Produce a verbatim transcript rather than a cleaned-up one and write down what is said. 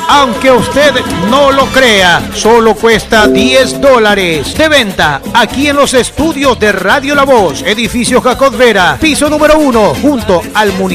Aunque usted no lo crea, solo cuesta diez dólares. De venta aquí en los estudios de Radio La Voz, edificio Jacot Vera, piso número uno, junto al municipio